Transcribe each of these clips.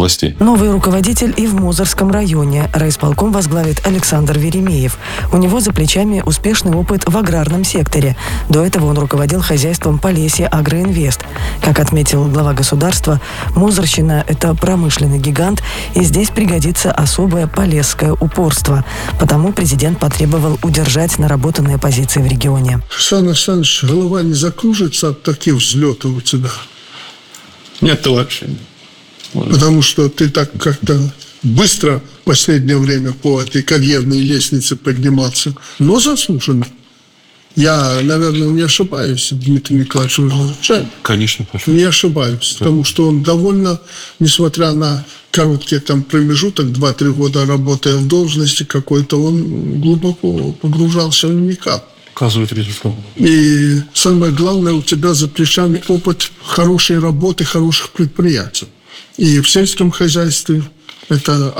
властей. Новый руководитель и в Мозырском районе. Райисполком возглавит Александр Веремеев. У него за плечами успешный опыт в аграрном секторе. До этого он руководил хозяйством Полесье Агроинвест. Как отметил глава государства, Мозырщина – это промышленный гигант, и здесь пригодится особое полесское упорство. Потому президент потребовал удержать наработанные позиции в регионе. Сан Александрович, голова не закружится от таких взлетов у тебя? Нет, товарищ. Потому что ты так как-то быстро в последнее время по этой карьерной лестнице поднимался, но заслуженно. Я, наверное, не ошибаюсь, Дмитрий Николаевич, вы замечаете? Конечно. Не ошибаюсь, потому что он довольно, несмотря на короткий там промежуток, 2-3 года работая в должности какой-то, он глубоко погружался в уникат. Показывает результат. И самое главное, у тебя за плечами опыт хорошей работы, хороших предприятий. И в сельском хозяйстве это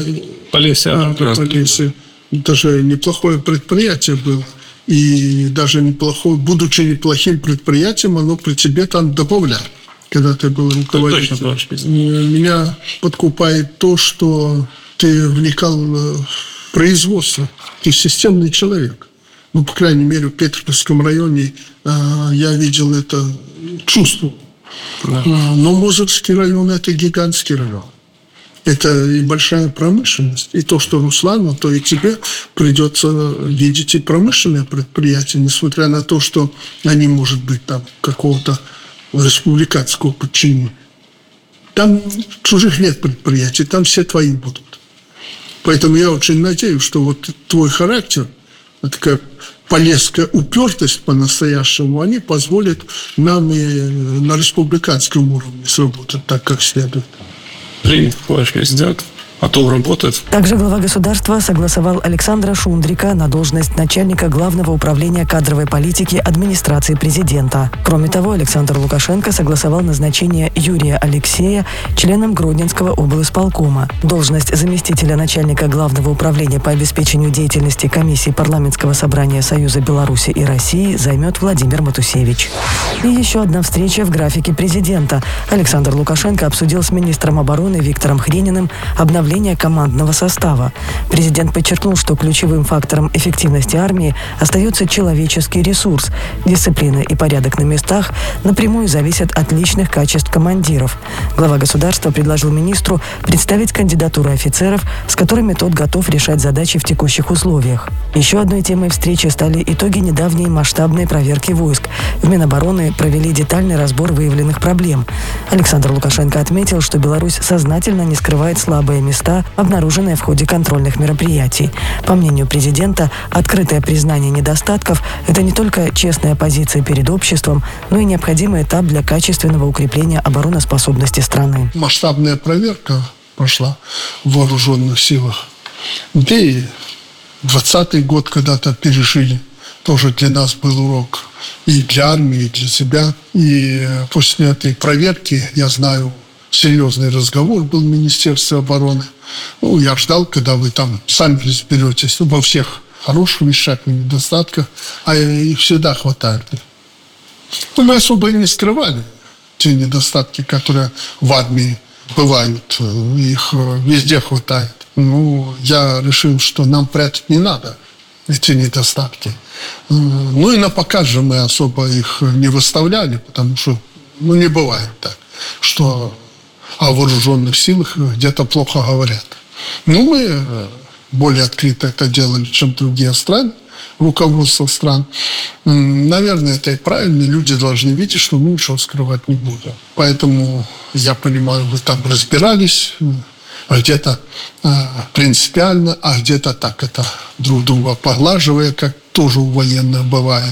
Полесье, даже неплохое предприятие было. И даже неплохое, будучи неплохим предприятием, оно при тебе там добавляет, когда ты был руководителем. Меня подкупает то, что ты вникал в производство. Ты системный человек. Ну, по крайней мере, в Петровском районе я видел это, чувствовал. Да. Но Мозырский район – это гигантский район. Это и большая промышленность. И то, что Руслану, то и тебе придется видеть и промышленные предприятия, несмотря на то, что они, может быть, там какого-то республиканского подчинения. Там чужих нет предприятий, там все твои будут. Поэтому я очень надеюсь, что вот твой характер, такая полесская упертость по-настоящему, они позволят нам и на республиканском уровне сработать так, как следует. Принято, товарищ президент. А то работает. Также глава государства согласовал Александра Шундрика на должность начальника Главного управления кадровой политики администрации президента. Кроме того, Александр Лукашенко согласовал назначение Юрия Алексея членом Гродненского облисполкома. Должность заместителя начальника Главного управления по обеспечению деятельности комиссии парламентского собрания Союза Беларуси и России займет Владимир Матусевич. И еще одна встреча в графике президента. Александр Лукашенко обсудил с министром обороны Виктором Хрениным обновление командного состава. Президент подчеркнул, что ключевым фактором эффективности армии остается человеческий ресурс. Дисциплина и порядок на местах напрямую зависят от личных качеств командиров. Глава государства предложил министру представить кандидатуру офицеров, с которыми тот готов решать задачи в текущих условиях. Еще одной темой встречи стали итоги недавней масштабной проверки войск. В Минобороны провели детальный разбор выявленных проблем. Александр Лукашенко отметил, что Беларусь сознательно не скрывает слабые места, обнаруженные в ходе контрольных мероприятий. По мнению президента, открытое признание недостатков – это не только честная позиция перед обществом, но и необходимый этап для качественного укрепления обороноспособности страны. Масштабная проверка прошла в вооруженных силах. Да и 20-й год когда-то пережили. Тоже для нас был урок и для армии, и для себя. И после этой проверки, я знаю, серьезный разговор был в Министерстве обороны. Ну, я ждал, когда вы там сами разберетесь во всех хороших вещах и недостатках, а их всегда хватает. Мы особо и не скрывали те недостатки, которые в армии бывают. Их везде хватает. Ну, я решил, что нам прятать не надо эти недостатки. Ну, и на показ же мы особо их не выставляли, потому что, не бывает так, что о вооруженных силах где-то плохо говорят. Мы более открыто это делали, чем другие страны, руководство стран. Наверное, это и правильно. Люди должны видеть, что мы ничего скрывать не будем. Поэтому, я понимаю, вы там разбирались, где-то принципиально, а где-то так это друг друга поглаживая, как тоже у военных бывает.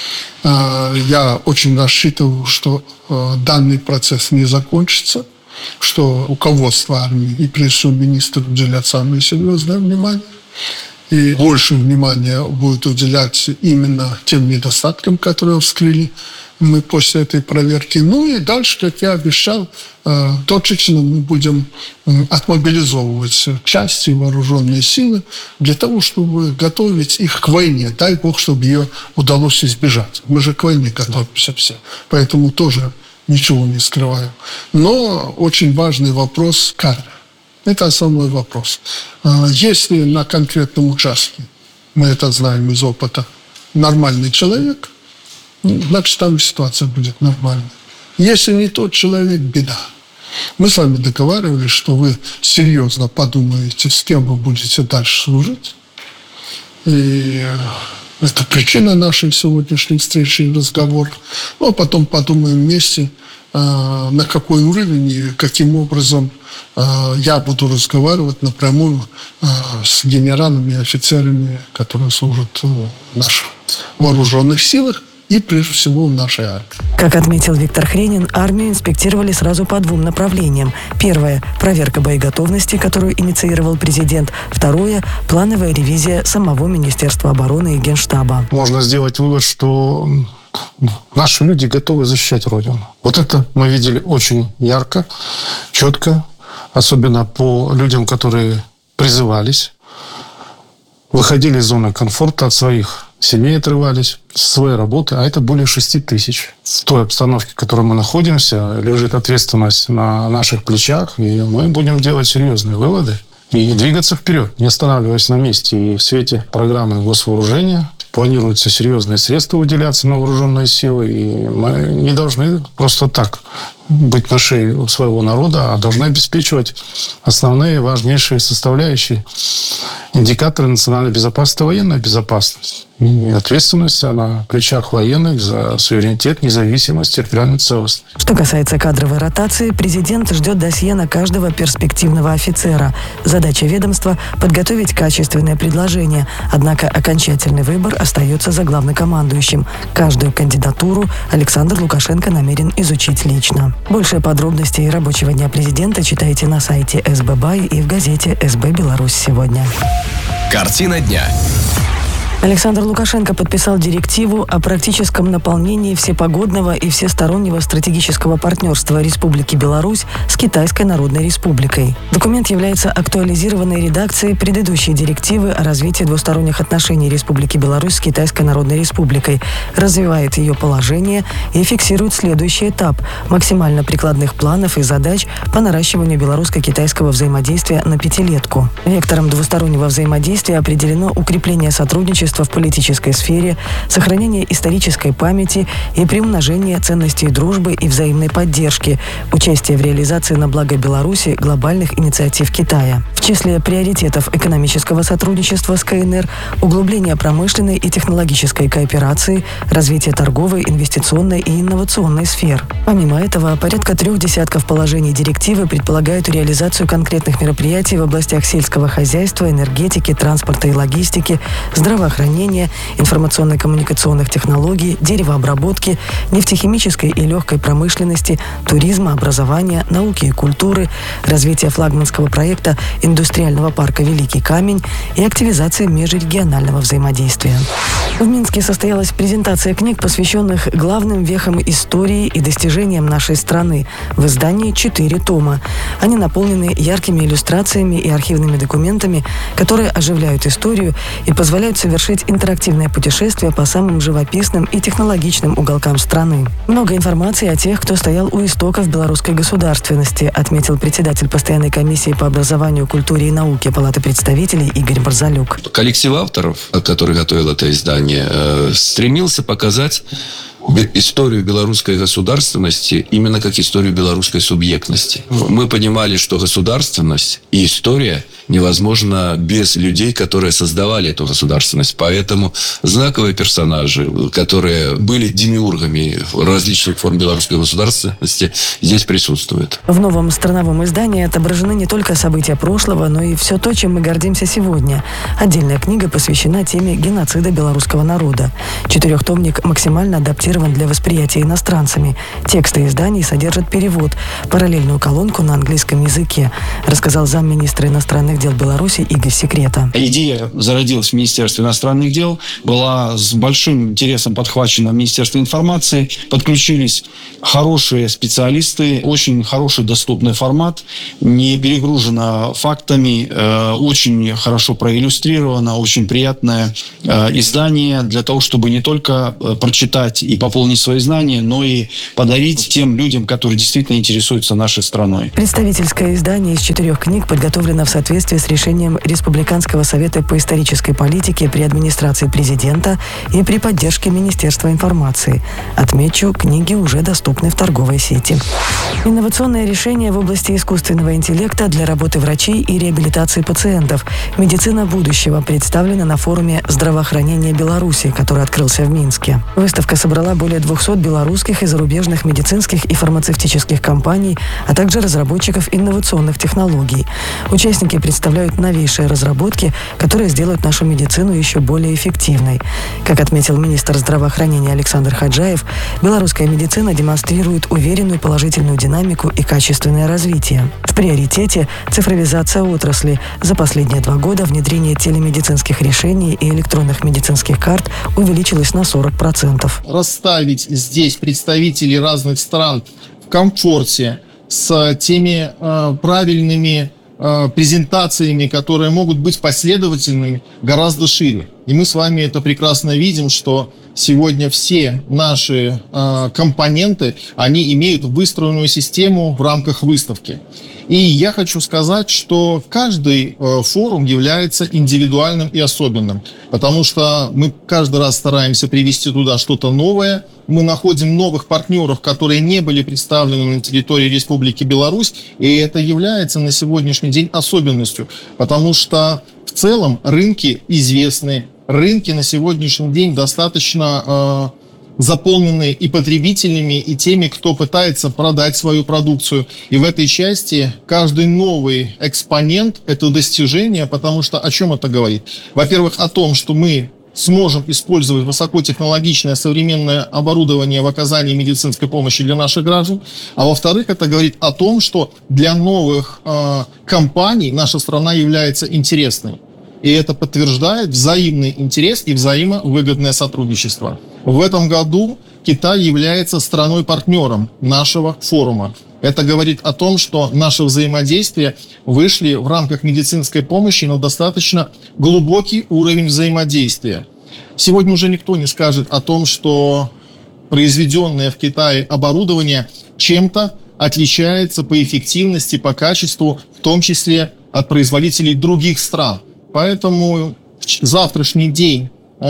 Я очень рассчитываю, что данный процесс не закончится, что руководство армии и прежде всего министр уделят самое серьезное внимание. И больше внимания будет уделять именно тем недостаткам, которые вскрыли мы после этой проверки. Ну и дальше, как я обещал, точечно мы будем отмобилизовывать части, вооруженные силы для того, чтобы готовить их к войне. Дай Бог, чтобы ее удалось избежать. Мы же к войне готовимся все. Поэтому тоже ничего не скрываю. Но очень важный вопрос кадра. Это основной вопрос. Если на конкретном участке, мы это знаем из опыта, нормальный человек, значит, там ситуация будет нормальная. Если не тот человек, беда. Мы с вами договаривались, что вы серьезно подумаете, с кем вы будете дальше служить. И это причина нашей сегодняшней встречи и разговора. Ну, а потом подумаем вместе, на какой уровень и каким образом я буду разговаривать напрямую с генералами и офицерами, которые служат в наших вооруженных силах и, прежде всего, в нашей армии. Как отметил Виктор Хренин, армию инспектировали сразу по двум направлениям. Первое – проверка боеготовности, которую инициировал президент. Второе – плановая ревизия самого Министерства обороны и Генштаба. Можно сделать вывод, что наши люди готовы защищать Родину. Вот это мы видели очень ярко, четко, особенно по людям, которые призывались, выходили из зоны комфорта, от своих семей отрывались, с своей работы, а это более 6 тысяч. В той обстановке, в которой мы находимся, лежит ответственность на наших плечах, и мы будем делать серьезные выводы и двигаться вперед, не останавливаясь на месте. И в свете программы госвооружения планируются серьезные средства выделяться на вооруженные силы, и мы не должны просто так быть на шее у своего народа, а должны обеспечивать основные важнейшие составляющие, индикаторы национальной безопасности, военная безопасность. И ответственность на плечах военных за суверенитет, независимость, территориальную целостность. Что касается кадровой ротации, президент ждет досье на каждого перспективного офицера. Задача ведомства – подготовить качественное предложение. Однако окончательный выбор остается за главнокомандующим. Каждую кандидатуру Александр Лукашенко намерен изучить лично. Больше подробностей рабочего дня президента читайте на сайте СБ и в газете «СБ Беларусь сегодня». Картина дня. Александр Лукашенко подписал директиву о практическом наполнении всепогодного и всестороннего стратегического партнерства Республики Беларусь с Китайской Народной Республикой. Документ является актуализированной редакцией предыдущей директивы о развитии двусторонних отношений Республики Беларусь с Китайской Народной Республикой, развивает ее положение и фиксирует следующий этап максимально прикладных планов и задач по наращиванию белорусско-китайского взаимодействия на пятилетку. Вектором двустороннего взаимодействия определено укрепление сотрудничества в политической сфере, сохранение исторической памяти и приумножение ценностей дружбы и взаимной поддержки, участие в реализации на благо Беларуси глобальных инициатив Китая. В числе приоритетов экономического сотрудничества с КНР – углубление промышленной и технологической кооперации, развитие торговой, инвестиционной и инновационной сфер. Помимо этого, порядка 3 десятков положений директивы предполагают реализацию конкретных мероприятий в областях сельского хозяйства, энергетики, транспорта и логистики, здравоохранения, информационно-коммуникационных технологий, деревообработки, нефтехимической и легкой промышленности, туризма, образования, науки и культуры, развития флагманского проекта индустриального парка «Великий камень» и активизации межрегионального взаимодействия. В Минске состоялась презентация книг, посвященных главным вехам истории и достижениям нашей страны. В издании 4 тома. Они наполнены яркими иллюстрациями и архивными документами, которые оживляют историю и позволяют совершить интерактивное путешествие по самым живописным и технологичным уголкам страны. Много информации о тех, кто стоял у истоков белорусской государственности, отметил председатель постоянной комиссии по образованию, культуре и науке Палаты представителей Игорь Барзалюк. Коллектив авторов, который готовил это издание, стремился показать историю белорусской государственности именно как историю белорусской субъектности. Мы понимали, что государственность и история невозможно без людей, которые создавали эту государственность. Поэтому знаковые персонажи, которые были демиургами различных форм белорусской государственности, здесь присутствуют. В новом страновом издании отображены не только события прошлого, но и все то, чем мы гордимся сегодня. Отдельная книга посвящена теме геноцида белорусского народа. 4-томник максимально адаптирован для восприятия иностранцами. Тексты изданий содержат перевод, параллельную колонку на английском языке, рассказал замминистра иностранных иностранных дел Беларуси Игорь Секрета. Идея зародилась в Министерстве иностранных дел, была с большим интересом подхвачена в Министерстве информации. Подключились хорошие специалисты, очень хороший доступный формат, не перегружено фактами, очень хорошо проиллюстрировано, очень приятное издание для того, чтобы не только прочитать и пополнить свои знания, но и подарить тем людям, которые действительно интересуются нашей страной. Представительское издание из 4 книг подготовлено в соответствии с решением Республиканского совета по исторической политике при администрации президента и при поддержке Министерства информации. Отмечу, книги уже доступны в торговой сети. Инновационные решения в области искусственного интеллекта для работы врачей и реабилитации пациентов. Медицина будущего представлена на форуме здравоохранения Беларуси, который открылся в Минске. Выставка собрала более 200 белорусских и зарубежных медицинских и фармацевтических компаний, а также разработчиков инновационных технологий. Участники представляют новейшие разработки, которые сделают нашу медицину еще более эффективной. Как отметил министр здравоохранения Александр Хаджаев, белорусская медицина демонстрирует уверенную положительную динамику и качественное развитие. В приоритете цифровизация отрасли. За последние 2 года внедрение телемедицинских решений и электронных медицинских карт увеличилось на 40%. Расставить здесь представителей разных стран в комфорте с теми правильными презентациями, которые могут быть последовательными, гораздо шире. И мы с вами это прекрасно видим, что сегодня все наши компоненты, они имеют выстроенную систему в рамках выставки. И я хочу сказать, что каждый форум является индивидуальным и особенным, потому что мы каждый раз стараемся привести туда что-то новое. Мы находим новых партнеров, которые не были представлены на территории Республики Беларусь, и это является на сегодняшний день особенностью, потому что в целом рынки известны, рынки на сегодняшний день достаточно заполнены и потребителями, и теми, кто пытается продать свою продукцию. И в этой части каждый новый экспонент – это достижение, потому что о чем это говорит? Во-первых, о том, что мы сможем использовать высокотехнологичное современное оборудование в оказании медицинской помощи для наших граждан. А во-вторых, это говорит о том, что для новых компаний наша страна является интересной. И это подтверждает взаимный интерес и взаимовыгодное сотрудничество. В этом году Китай является страной-партнером нашего форума. Это говорит о том, что наши взаимодействия вышли в рамках медицинской помощи на достаточно глубокий уровень взаимодействия. Сегодня уже никто не скажет о том, что произведенное в Китае оборудование чем-то отличается по эффективности, по качеству, в том числе от производителей других стран. Поэтому завтрашний день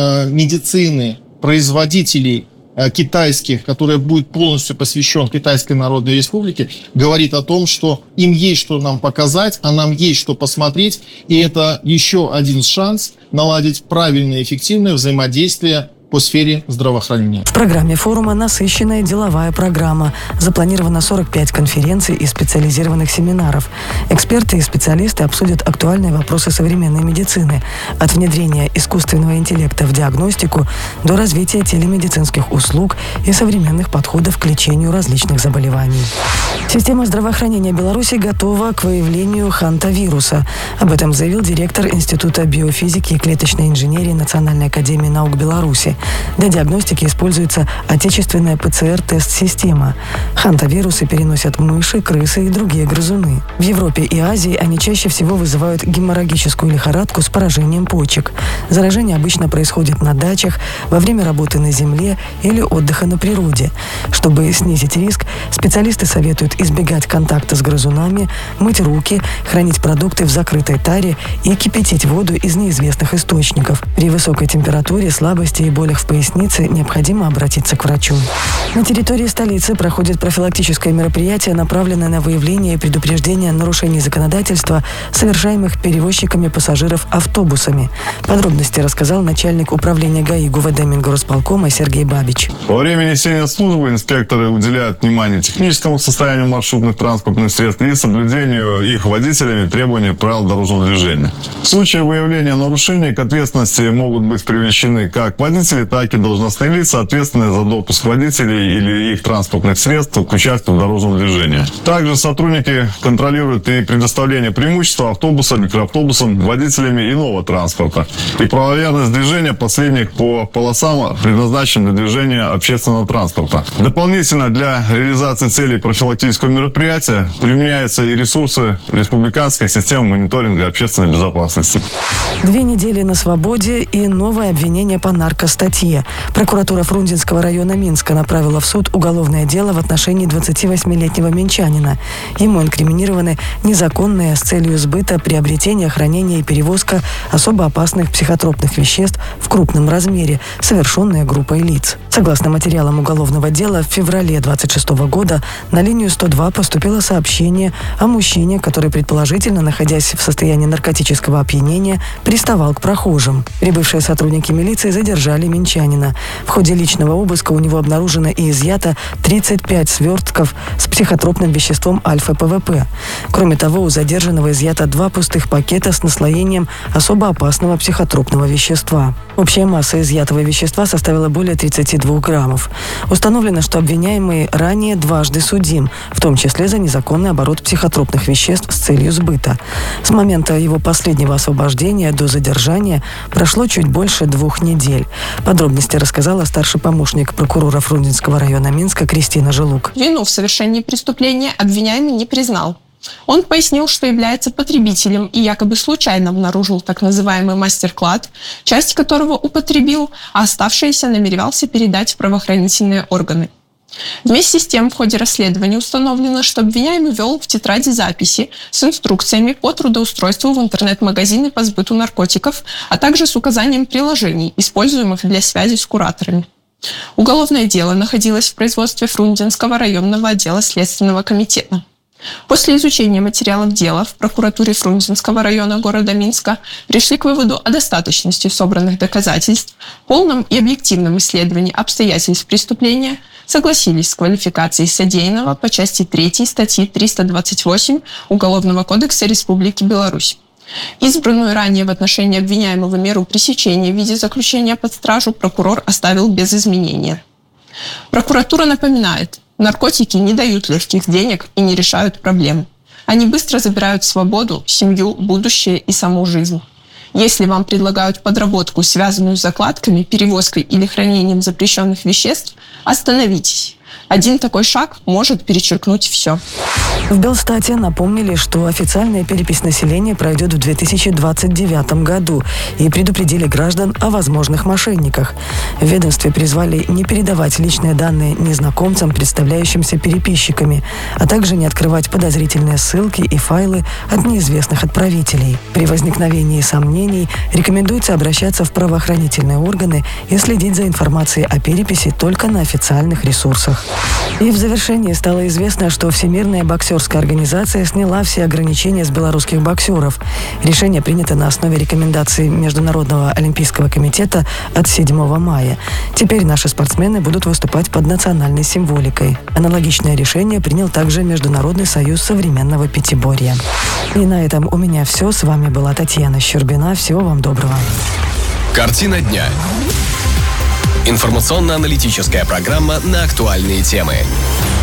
медицины, производителей китайских, который будет полностью посвящен Китайской Народной Республике, говорит о том, что им есть что нам показать, а нам есть что посмотреть, и это еще один шанс наладить правильное и эффективное взаимодействие по сфере здравоохранения. В программе форума насыщенная деловая программа. Запланировано 45 конференций и специализированных семинаров. Эксперты и специалисты обсудят актуальные вопросы современной медицины. От внедрения искусственного интеллекта в диагностику до развития телемедицинских услуг и современных подходов к лечению различных заболеваний. Система здравоохранения Беларуси готова к выявлению хантавируса. Об этом заявил директор Института биофизики и клеточной инженерии Национальной академии наук Беларуси. Для диагностики используется отечественная ПЦР-тест-система. Хантавирусы переносят мыши, крысы и другие грызуны. В Европе и Азии они чаще всего вызывают геморрагическую лихорадку с поражением почек. Заражение обычно происходит на дачах, во время работы на земле или отдыха на природе. Чтобы снизить риск, специалисты советуют избегать контакта с грызунами, мыть руки, хранить продукты в закрытой таре и кипятить воду из неизвестных источников. При высокой температуре, слабости и болях в пояснице необходимо обратиться к врачу. На территории столицы проходит профилактическое мероприятие, направленное на выявление и предупреждение нарушений законодательства, совершаемых перевозчиками пассажиров автобусами. Подробности рассказал начальник управления ГАИ ГУВД Мингорисполкома Сергей Бабич. Во время несения службы инспекторы уделяют внимание техническому состоянию маршрутных транспортных средств и соблюдению их водителями требований правил дорожного движения. В случае выявления нарушений к ответственности могут быть привлечены как водители водителей, так и должностные лица, ответственные за допуск водителей или их транспортных средств к участию в дорожном движении. Также сотрудники контролируют и предоставление преимущества автобусам, микроавтобусам, водителями иного транспорта и правомерность движения последних по полосам, предназначенным для движения общественного транспорта. Дополнительно для реализации целей профилактического мероприятия применяются и ресурсы республиканской системы мониторинга общественной безопасности. 2 недели на свободе и новое обвинение по наркостатье. Прокуратура Фрунзенского района Минска направила в суд уголовное дело в отношении 28-летнего минчанина. Ему инкриминированы незаконное с целью сбыта, приобретения, хранения и перевозка особо опасных психотропных веществ в крупном размере, совершенные группой лиц. Согласно материалам уголовного дела, в феврале 26 года на линию 102 поступило сообщение о мужчине, который, предположительно, находясь в состоянии наркотического опьянения, приставал к прохожим. Прибывшие сотрудники милиции задержали минчанина. В ходе личного обыска у него обнаружено и изъято 35 свертков с психотропным веществом альфа-ПВП. Кроме того, у задержанного изъято 2 пустых пакета с наслоением особо опасного психотропного вещества. Общая масса изъятого вещества составила более 32 граммов. Установлено, что обвиняемый ранее дважды судим, в том числе за незаконный оборот психотропных веществ с целью сбыта. С момента его последнего освобождения до задержания прошло чуть больше 2 недель. Подробности рассказала старший помощник прокурора Фрунзенского района Минска Кристина Желук. Вину в совершении преступления обвиняемый не признал. Он пояснил, что является потребителем и якобы случайно обнаружил так называемый мастер-клад, часть которого употребил, а оставшиеся намеревался передать в правоохранительные органы. Вместе с тем, в ходе расследования установлено, что обвиняемый вел в тетради записи с инструкциями по трудоустройству в интернет-магазины по сбыту наркотиков, а также с указанием приложений, используемых для связи с кураторами. Уголовное дело находилось в производстве Фрунзенского районного отдела Следственного комитета. После изучения материалов дела в прокуратуре Фрунзенского района города Минска пришли к выводу о достаточности собранных доказательств, полном и объективном исследовании обстоятельств преступления, согласились с квалификацией содеянного по части 3 статьи 328 Уголовного кодекса Республики Беларусь. Избранную ранее в отношении обвиняемого меру пресечения в виде заключения под стражу прокурор оставил без изменения. Прокуратура напоминает, наркотики не дают легких денег и не решают проблем. Они быстро забирают свободу, семью, будущее и саму жизнь. Если вам предлагают подработку, связанную с закладками, перевозкой или хранением запрещенных веществ, остановитесь. Один такой шаг может перечеркнуть все. В Белстате напомнили, что официальная перепись населения пройдет в 2029 году и предупредили граждан о возможных мошенниках. В ведомстве призвали не передавать личные данные незнакомцам, представляющимся переписчиками, а также не открывать подозрительные ссылки и файлы от неизвестных отправителей. При возникновении сомнений рекомендуется обращаться в правоохранительные органы и следить за информацией о переписи только на официальных ресурсах. И в завершении стало известно, что Всемирная боксерская организация сняла все ограничения с белорусских боксеров. Решение принято на основе рекомендаций Международного олимпийского комитета от 7 мая. Теперь наши спортсмены будут выступать под национальной символикой. Аналогичное решение принял также Международный союз современного пятиборья. И на этом у меня все. С вами была Татьяна Щербина. Всего вам доброго. Картина дня. Информационно-аналитическая программа на актуальные темы.